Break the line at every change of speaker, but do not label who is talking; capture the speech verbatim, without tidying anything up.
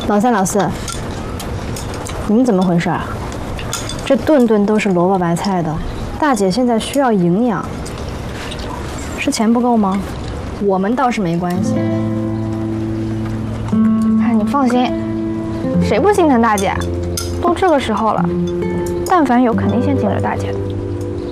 老三、老四，你们怎么回事啊？这顿顿都是萝卜白菜的，大姐现在需要营养，是钱不够吗？我们倒是没关系。
哎，你放心，谁不心疼大姐？都这个时候了，但凡有肯定先紧着大姐的。